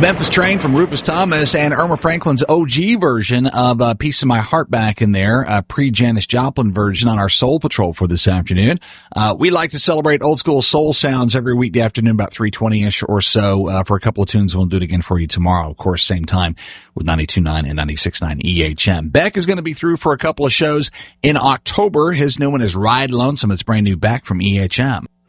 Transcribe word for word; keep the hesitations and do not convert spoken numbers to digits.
Memphis Train from Rufus Thomas and Irma Franklin's O G version of uh, Piece of My Heart back in there, uh, pre-Janis Joplin version on our Soul Patrol for this afternoon. Uh, we like to celebrate old school soul sounds every weekday afternoon about three twenty-ish or so uh, for a couple of tunes. We'll do it again for you tomorrow, of course, same time with ninety-two point nine and ninety-six point nine E H M. Beck is going to be through for a couple of shows in October. His new one is Ride Lonesome. It's brand new back from E H M.